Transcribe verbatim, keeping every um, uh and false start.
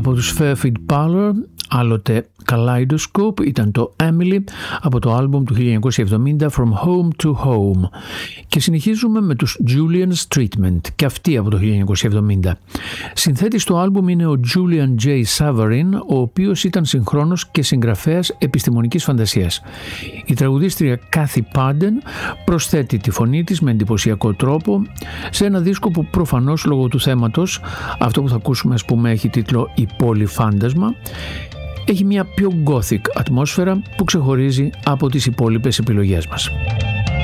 Από τους Fairfield Parlour, άλλοτε Kaleidoscope, ήταν το Emily από το άλμπουμ του χίλια εννιακόσια εβδομήντα From Home to Home. Και συνεχίζουμε με τους Julian's Treatment, και αυτοί από το χίλια εννιακόσια εβδομήντα. Συνθέτης στο άλμπουμ είναι ο Julian J. Savarin, ο οποίος ήταν συγχρόνως και συγγραφέας επιστημονικής φαντασίας. Η τραγουδίστρια Kathy Padden προσθέτει τη φωνή της με εντυπωσιακό τρόπο σε ένα δίσκο που προφανώς λόγω του θέματος, αυτό που θα ακούσουμε ας πούμε έχει τίτλο «Η πόλη φάντασμα», έχει μια πιο gothic ατμόσφαιρα που ξεχωρίζει από τις υπόλοιπες επιλογές μας.